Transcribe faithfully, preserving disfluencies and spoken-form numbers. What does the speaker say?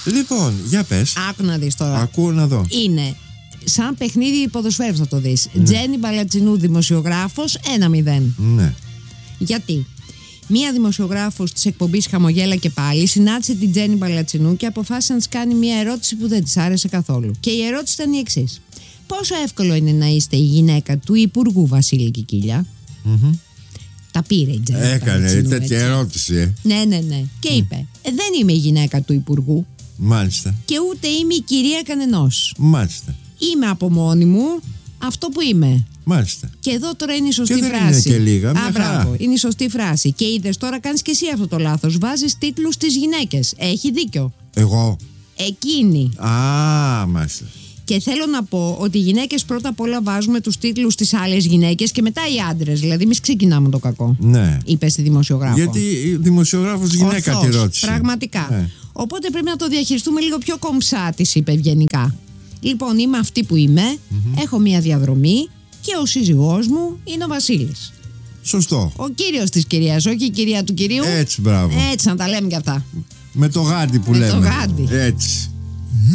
Λοιπόν, για πες. Άκου να δεις τώρα. Ακούω να δω. Είναι σαν παιχνίδι ποδοσφαίρου, θα το δεις. Ναι. Τζέννη Μπαλατσινού, δημοσιογράφος, ένα μηδέν. Ναι. Γιατί? Μία δημοσιογράφος της εκπομπής Χαμογέλα και πάλι συνάντησε την Τζέννη Μπαλατσινού και αποφάσισε να της κάνει μία ερώτηση που δεν της άρεσε καθόλου. Και η ερώτηση ήταν η εξής: πόσο εύκολο είναι να είστε η γυναίκα του Υπουργού Βασίλη Κικίλια? Mm-hmm. Τα πήρε η Τζέννη. Έκανε τέτοια έτσι. ερώτηση, ε. Ναι, ναι, ναι. Και mm. είπε: ε, δεν είμαι η γυναίκα του Υπουργού. Μάλιστα. Και ούτε είμαι η κυρία κανενός. Μάλιστα. Είμαι από μόνη μου αυτό που είμαι. Μάλιστα. Και εδώ τώρα είναι η σωστή και δεν φράση. Είναι και λίγα, Α, μπράβο, είναι η σωστή φράση. Και είδες τώρα, κάνεις και εσύ αυτό το λάθος. Βάζεις τίτλους στις γυναίκες. Έχει δίκιο. Εγώ. Εκείνη. Α, μάλιστα. Και θέλω να πω ότι οι γυναίκες πρώτα απ' όλα βάζουμε τους τίτλους στις άλλες γυναίκες και μετά οι άντρες. Δηλαδή, εμείς ξεκινάμε το κακό. Ναι. Είπε στη δημοσιογράφο. Γιατί η δημοσιογράφος γυναίκα τη ρώτησε. Πραγματικά. Ναι. Οπότε πρέπει να το διαχειριστούμε λίγο πιο κομψά, της είπε ευγενικά. Λοιπόν, είμαι αυτή που είμαι. Mm-hmm. Έχω μία διαδρομή. Και ο σύζυγός μου είναι ο Βασίλης. Σωστό. Ο κύριος της κυρίας, όχι η κυρία του κυρίου. Έτσι, μπράβο. Έτσι, να τα λέμε κι αυτά. Με το γάντι που Με λέμε. το γάντι. Έτσι.